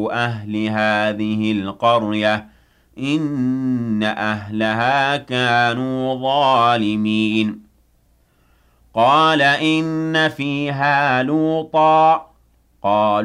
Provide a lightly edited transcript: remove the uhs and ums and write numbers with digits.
أهل هذه القرية إن أهلها كانوا ظالمين قال إن فيها لوطا قالوا